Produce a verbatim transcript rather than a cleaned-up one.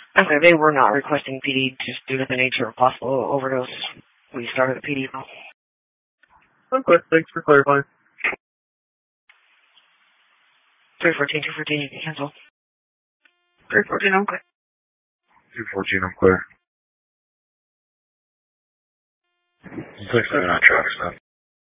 Okay, they were not requesting P D just due to the nature of possible overdose. We started the P D. Okay, thanks for clarifying. three fourteen, two fourteen, you can cancel. three fourteen, I'm clear. two fourteen, I'm clear. six seven on traffic stop.